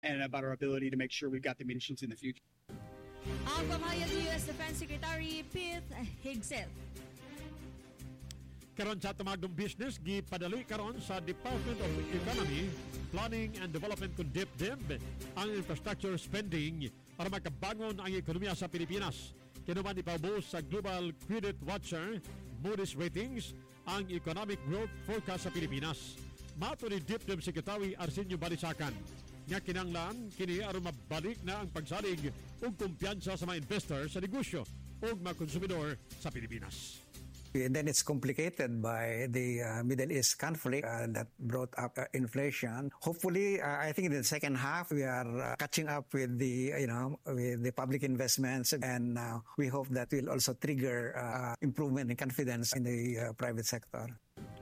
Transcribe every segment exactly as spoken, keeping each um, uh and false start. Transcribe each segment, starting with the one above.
and about our ability to make sure we've got the munitions in the future. Ang pamahayag ni U S Defense Secretary Pete Hegseth. Karon sa tumagdong business, gipadali karon sa Department of Economy, Planning and Development kung D E P D E B ang infrastructure spending para makabangon ang ekonomiya sa Pilipinas. Kinuman ipaubos sa Global Credit Watcher Moody's Ratings ang economic growth forecast sa Pilipinas. Mato ni D E P D E B Secretary Arsenio Balisacan nga kinanglan kini aron mabalik na ang pagsalig ug kumpiyansa sa mga investor sa negosyo ug mga konsumidor sa Pilipinas. And then it's complicated by the uh, Middle East conflict uh, that brought up uh, inflation. Hopefully, uh, I think in the second half we are uh, catching up with the you know with the public investments, and uh, we hope that will also trigger uh, improvement in confidence in the uh, private sector.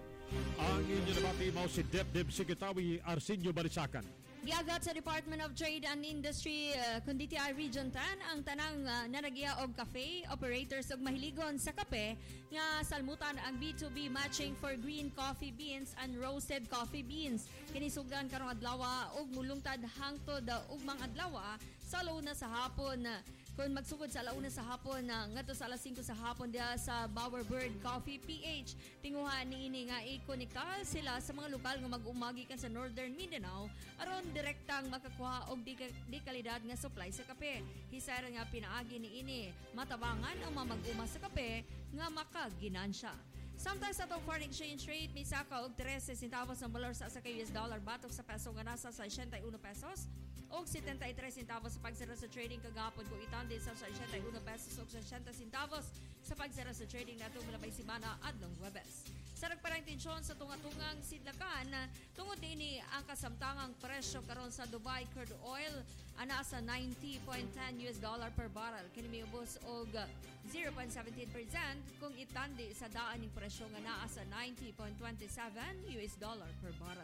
Ang inyo nabati mo si D E P D E B Secretary Arsenio Balisacan. Giagat sa Department of Trade and Industry uh, kundi ti ay Region ten ang tanang uh, nanagya og cafe operators og mahiligon sa kape nga salmutan ang B two B matching for green coffee beans and roasted coffee beans. Kinisugdan karong adlaw og mulungtad hangtod uh, ugmang adlaw sa launa sa hapon. Uh, kung magsugod sa launa sa hapon uh, ngadto sa alas singko sa hapon dia sa Bowerbird Coffee P H. Tinguhan ni ini nga i-connecta sila sa mga lokal nga mag-umagi kan sa Northern Mindanao aron direktang makakuha og di, di kalidad nga supply sa kape. Hisara nga pinaagi ni ini matabangan ang mga mag-uma sa kape nga makaginansya. Sometimes sa itong foreign exchange rate, may saka og thirteen centavos ng valor sa sa U S dollar batok sa peso nga nasa sa sixty-one pesos og seventy-three centavos sa pagsara sa trading kagapon ko itandi sa sixty-one pesos og sixty centavos sa pagsara sa trading nato mula bay simana adlong Huwebes. Sarag parang tensyon sa tunga-tungang sidlakan tungod ini ang kasamtangang presyo karon sa Dubai crude oil ana sa ninety point one zero U S dollar per barrel kini miubos og zero point one seven percent kung itandi sa daan ning presyo nga naa sa ninety point two seven U S dollar per barrel.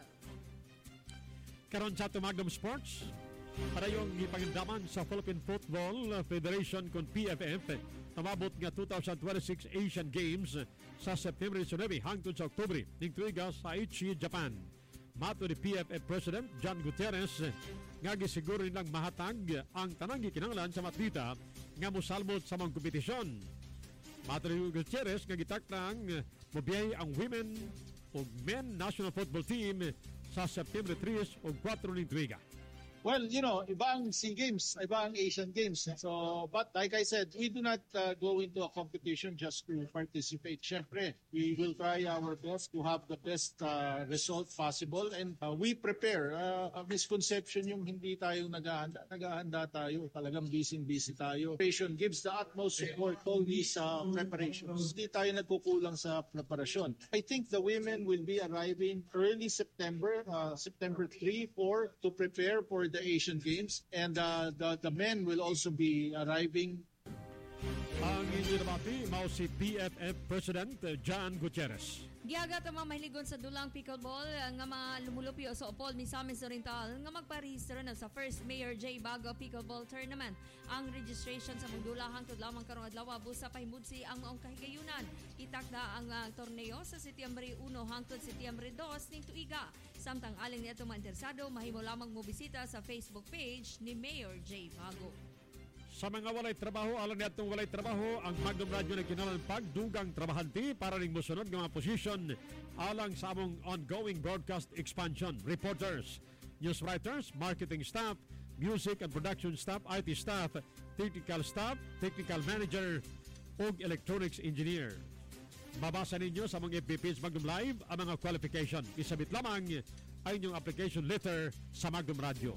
Karon sa Tumagdom Sports, para yung ipangindaman sa Philippine Football Federation kung P F F tamabot nga twenty twenty-six Asian Games sa September nineteen hangtod sa Oktubre ning tuiga sa Aichi, Japan. Mato ni P F F President John Gutierrez nga gisiguro nilang mahatag ang tanang gikinahanglan sa matlita nga mosalmot sa mga kompetisyon. Mato ni Gutierrez nga gitakdang mobiyahe ang women ug men national football team sa September three ug four ning tuiga. Well, you know, iba ang SEA Games, iba ang Asian Games. So, but like I said, we do not uh, go into a competition just to participate. Siyempre, we will try our best to have the best uh, result possible, and uh, we prepare. Uh, a misconception yung hindi tayo naghahanda. Naghahanda tayo, talagang busy-busy tayo. Preparation gives the utmost support all these uh, preparations. Hindi tayo nagkukulang sa preparasyon. I think the women will be arriving early September, uh, September three, four, to prepare for the the Asian Games, and uh, the, the men will also be arriving. Ang inyo nabati, mao si P F F President John Gutierrez. Giagat ang mga mahiligon sa dulang pickleball nga mga lumulupyo sa Opol, Misamis Oriental nga magparehistro na sa first Mayor J. Bago Pickleball Tournament. Ang registration sa Mugdula hangtod lamang karong adlaw busa pahimudsi ang maong kahigayunan. Itakda ang uh, torneo sa Setyembre one hangtod Setyembre two ning tuiga. Samtang aling ni atong mga interesado mahimo lamang mo bisita sa Facebook page ni Mayor J. Bago. Sa mga walay trabaho, alam niya itong walay trabaho, ang Magdom Radio na kinalang pagdugang trabahanti para rin musunod ng mga posisyon alang sa among ongoing broadcast expansion. Reporters, news writers, marketing staff, music and production staff, I T staff, technical staff, technical manager, ug electronics engineer. Mabasa ninyo sa mga F B P's Magdom Live ang mga qualification. Isabit lamang ay inyong application letter sa Magdom Radio.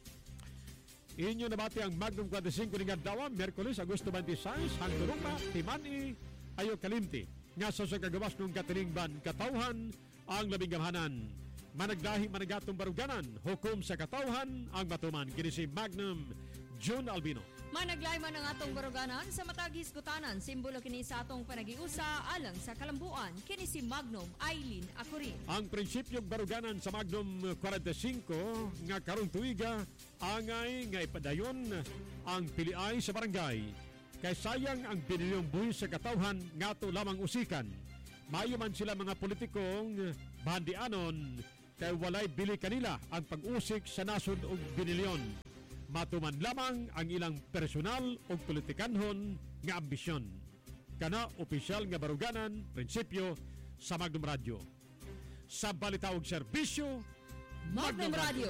Inyo nabati ang Magnum twenty-five ning adlaw, Miyerkules, Agosto twenty-six, hangtod pa Timani ayo kalimti. Nga sa sa kagawas ng katilingban katawhan ang labing gamhanan. Managdahi managatong baruganan, hukom sa katawhan ang matuman. Kini si Magnum June Albino. Managlay man ang atong baruganan sa matag hisgutanan, simbolo kini sa atong panagiusa alang sa kalambuan. Kini si Magnum Aileen Acurin. Ang prinsipyong baruganan sa Magnum forty-five nga karong tuiga angay nga ipadayon ang piliay sa barangay. Kay sayang ang binilyong buhis sa katawhan ngato lamang usikan. Mayo man sila mga politikong bandianon kay walay bili kanila ang pag-usik sa nasod og binilyon. Matuman lamang ang ilang personal o politikanhon nga ambisyon. Kana opisyal nga baruganan, prinsipyo sa Magnum Radio. Sa balita og serbisyo, Magnum Radio.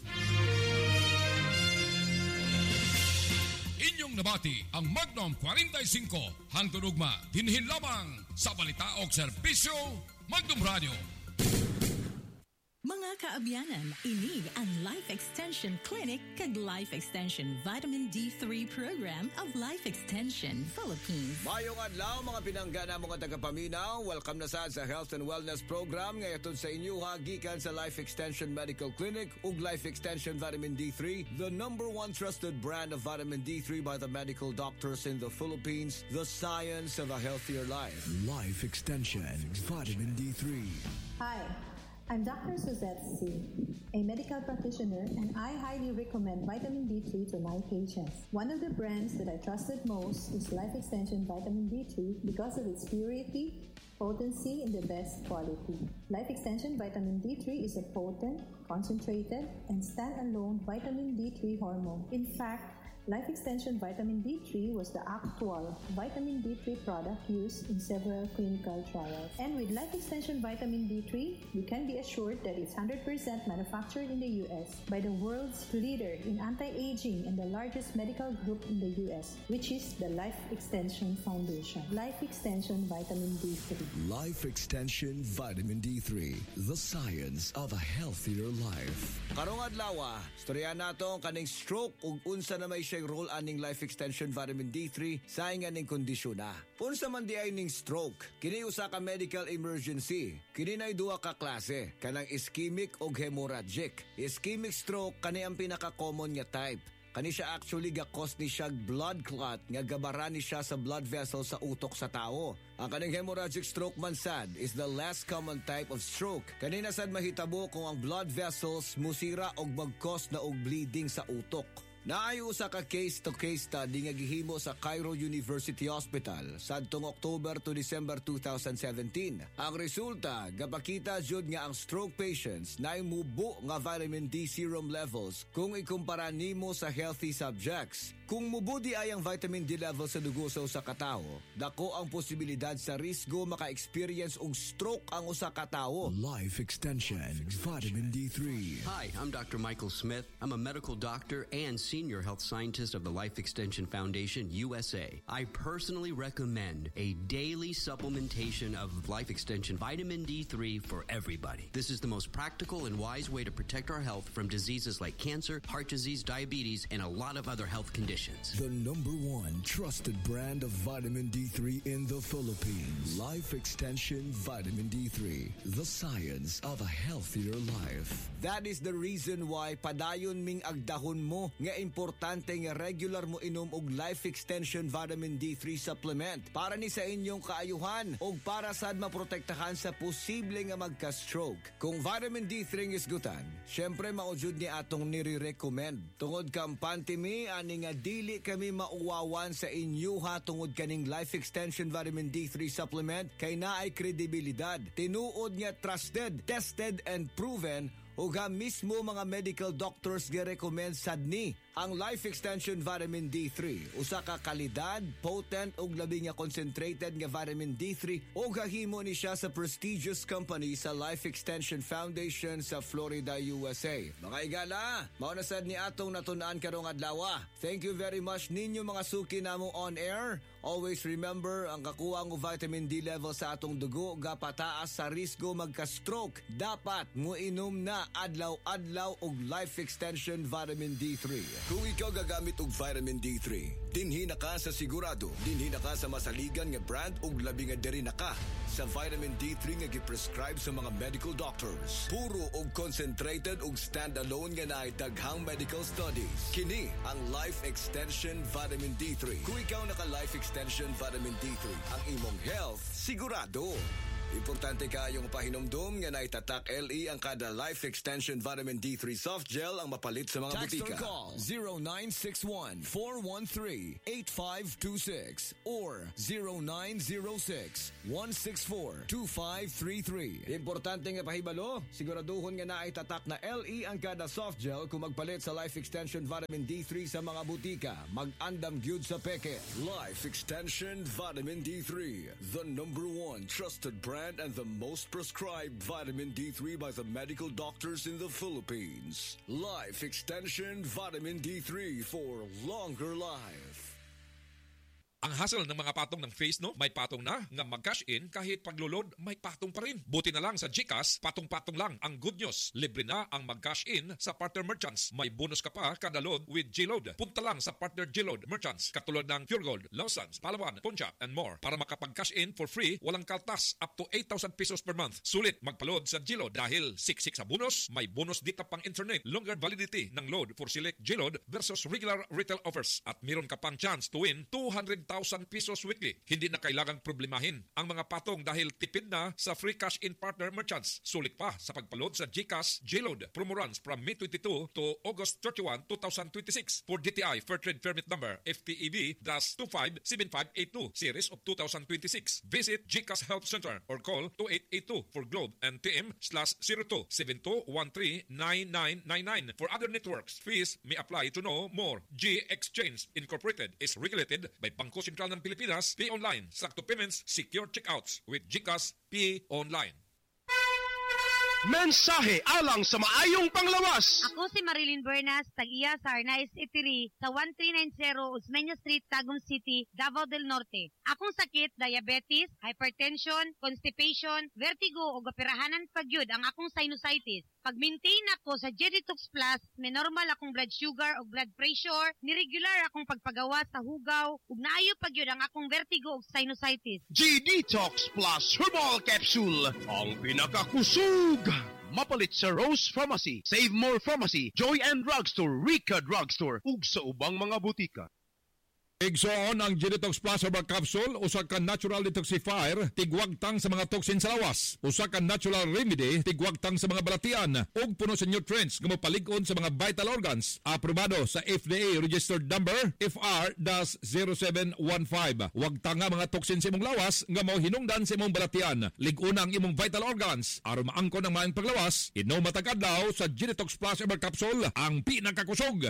Inyong nabati ang Magnum forty-five hangtod ugma dinhin lamang sa balita og serbisyo Magnum Radio. Mga kaabyanan, ini ang Life Extension Clinic kag Life Extension Vitamin D three Program of Life Extension Philippines. Mayong adlaw mga pinanggana mga tagapaminaw, welcome na sa sa Health and Wellness Program ngayon sa inyo hagikan sa Life Extension Medical Clinic ug Life Extension Vitamin D three, the number one trusted brand of vitamin D three by the medical doctors in the Philippines, the science of a healthier life. Life Extension Vitamin D three. Hi, I'm Doctor Suzette C., a medical practitioner, and I highly recommend vitamin D three to my patients. One of the brands that I trusted most is Life Extension Vitamin D three because of its purity, potency, and the best quality. Life Extension Vitamin D three is a potent, concentrated, and stand-alone vitamin D three hormone. In fact, Life Extension Vitamin D three was the actual vitamin D three product used in several clinical trials. And with Life Extension Vitamin D three, you can be assured that it's one hundred percent manufactured in the U S by the world's leader in anti-aging and the largest medical group in the U S, which is the Life Extension Foundation. Life Extension Vitamin D three. Life Extension Vitamin D three, the science of a healthier life. Karong adlaw, storya nato kaning stroke ug unsa na may siyang role aning Life Extension Vitamin D three sa nganing kondisyon na. Unsa man di ay ning stroke, kini usa ka medical emergency. Kini nay duha ka klase, kanang ischemic ug hemorrhagic. Ischemic stroke kani ang pinaka-common nga type. Kani siya actually ga-cause ni siya blood clot nga gabaran ni siya sa blood vessel sa utok sa tao. Ang kaning hemorrhagic stroke man sad is the less common type of stroke. Kani na sad mahitabo kung ang blood vessels musira og mag-cause na og bleeding sa utok. Naayo usa ka case-to-case study nga gihimo sa Cairo University Hospital sadtong October to December twenty seventeen. Ang resulta, gapakita jud nga ang stroke patients naay mubo nga vitamin D serum levels kung ikumpara nimo sa healthy subjects. Kung mubo di ay ang vitamin D level sa dugo sa usa ka tawo, dako ang posibilidad sa risgo maka-experience og stroke ang usa ka tawo. Life Extension Vitamin D three. Hi, I'm Doctor Michael Smith. I'm a medical doctor and senior health scientist of the Life Extension Foundation U S A. I personally recommend a daily supplementation of Life Extension Vitamin D three for everybody. This is the most practical and wise way to protect our health from diseases like cancer, heart disease, diabetes, and a lot of other health conditions. The number one trusted brand of vitamin D three in the Philippines. Life Extension Vitamin D three, the science of a healthier life. That is the reason why padayon ming agdahon mo nga importante nga regular mo inom og Life Extension Vitamin D three supplement para ni sa inyong kaayuhan o para sad maprotektahan sa posible nga magka-stroke. Kung vitamin D three is gutan, syempre maujud ni atong nire-recommend. Tungod kampante mi ani nga dili kami mauwawan sa inyuha tungod kaning Life Extension Vitamin D three supplement kay naay kredibilidad. Tinuod nga trusted, tested and proven ug mismo mga medical doctors ga-recommend sad ni ang Life Extension Vitamin D three. Usa ka kalidad, potent ug labi nga concentrated nga vitamin D three ug gahimo ni siya sa prestigious company sa Life Extension Foundation sa Florida, U S A. Mga igala, mao na sad ni atong natun-an karong adlaw. Thank you very much ninyo mga suki namo on air. Always remember, ang kakuha ng vitamin D level sa atong dugo gapataas sa risgo magka-stroke. Dapat mo inom na adlaw-adlaw og Life Extension Vitamin D three. Kung ikaw gagamit og vitamin D three, dinhi na ka sa sigurado, dinhi na ka sa masaligan nga brand ug labi nga diri na ka sa vitamin D three nga gi-prescribe sa mga medical doctors. Puro og concentrated ug stand-alone nga naay daghang medical studies. Kini ang Life Extension Vitamin D three. Kung ikaw naka Life Extension Vitamin D three, ang imong health sigurado. Importante kayong pahinomdom nga naitatak L E ang kada Life Extension Vitamin D three Soft Gel ang mapalit sa mga Text butika. or call zero nine six one, four one three, eight five two six or zero nine zero six, one six four, two five three three. Importante nga pahibalo, siguraduhon nga naitatak na L E ang kada soft gel kung magpalit sa Life Extension Vitamin D three sa mga butika. Mag-andam gyud sa peke. Life Extension Vitamin D three, the number one trusted brand and the most prescribed vitamin D three by the medical doctors in the Philippines. Life Extension Vitamin D three for longer life. Ang hassle ng mga patong ng Face No, may patong na nga mag-cash in kahit paglulod may patong pa rin. Buti na lang sa GCash, patong-patong lang. Ang good news, libre na ang mag-cash in sa partner merchants. May bonus ka pa kada load with G-Load. Punta lang sa partner G-Load merchants katulad ng Pure Gold, Lawson's, Palawan, Pontiac, and more para makapag-cash in for free, walang kaltas, up to eight thousand pesos per month. Sulit magpa-load sa G-Load dahil six-six sa bonus, may bonus dita pang internet, longer validity ng load for select G-Load versus regular retail offers. At meron ka pang chance to win two hundred thousand pesos weekly. Hindi na kailangang problemahin ang mga patong dahil tipid na sa free cash in partner merchants. Sulit pa sa pagpaload sa GCash G-Load. Promo runs from May twenty-two to August thirty-first, twenty twenty-six for D T I Fair Trade Permit Number F T E B two five seven five eight two Series of twenty twenty-six. Visit GCash Help Center or call two eight eight two for Globe and T M slash zero two seven two one three nine nine nine nine. For other networks, fees may apply. To know more, G Exchange Incorporated is regulated by Bangko Sentral ng Pilipinas. Pay online, sakto payments, secure checkouts with GCash Pay Online. Mensahe alang sa maayong panglawas. Ako si Marilyn Bernas, tag-iya sa Arnaiz Eatery sa one three nine zero Osmeña Street, Tagum City, Davao del Norte. Akong sakit, diabetes, hypertension, constipation, vertigo o gapirahanan pagyud ang akong sinusitis. Pag-maintain ako sa G-Detox Plus, may normal akong blood sugar o blood pressure, ni-regular akong pagpagawa sa hugaw, ug naayo pagyud ang akong vertigo o sinusitis. G-Detox Plus Herbal Capsule, ang pinakakusog. Mapalit sa Rose Pharmacy, Save More Pharmacy, Joy and Drugstore, Rica Drugstore, ug sa ubang mga butika. Igsoon ang G-Detox Plus Herbal Capsule, usa ka natural detoxifier, tigwagtang sa mga toxin sa lawas. Usa ka natural remedy, tigwagtang sa mga balatian, ug puno sa nutrients nga mopalig-on sa mga vital organs. Aprobado sa F D A registered number F R zero seven one five. Wagtang nga mga toxin sa imong lawas nga mao hinungdan sa imong balatian. Lig-una ang imong vital organs aron maangkon ang maayong paglawas. Inom matag adlaw sa G-Detox Plus Herbal Capsule, ang pinakakusog.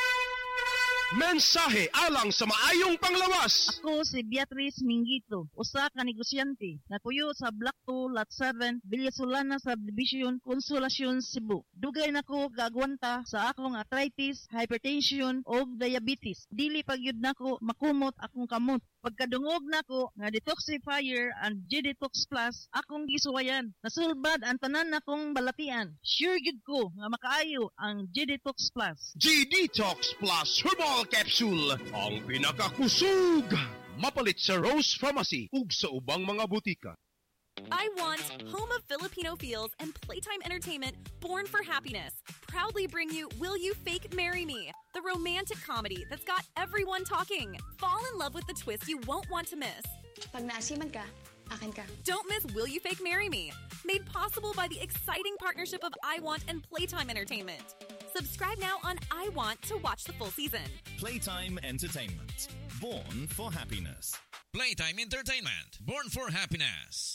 Mensahe alang sa maayong panglawas. Ako si Beatrice Mingito, usa ka negosyante, natuyo sa Block two, Lot seven, Villasolana Subdivision, Consolacion, Cebu. Dugay nako gagwanta sa akong arthritis, hypertension o diabetes. Dili pagyud nako makumot akong kamot. Pagkadungog nako nga detoxifier and G-Detox Plus, akong gisuwayan. Nasulbad ang tanan nakong balatian. Sure gid ko nga makaayo ang G-Detox Plus. G-Detox Plus Herbal Capsule, ang pinakakusog. Mapalit sa Rose Pharmacy ug sa ubang mga butika. I Want, home of Filipino feels and playtime entertainment born for happiness, proudly bring you Will You Fake Marry Me, the romantic comedy that's got everyone talking. Fall in love with the twist you won't want to miss. Pag naasiman ka, akin ka. Don't miss Will You Fake Marry Me, made possible by the exciting partnership of I Want and Playtime Entertainment. Subscribe now on I Want to watch the full season. Playtime Entertainment, born for happiness. Playtime Entertainment, born for happiness.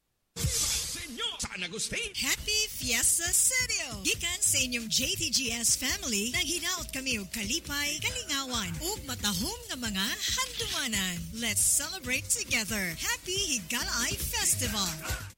Saan nagusti? Happy Fiesta Studio! Gikan sa inyong J T G S family, naghinaot kami og kalipay, kalingawan, ug matahom nga mga handumanan. Let's celebrate together. Happy Higalay Festival!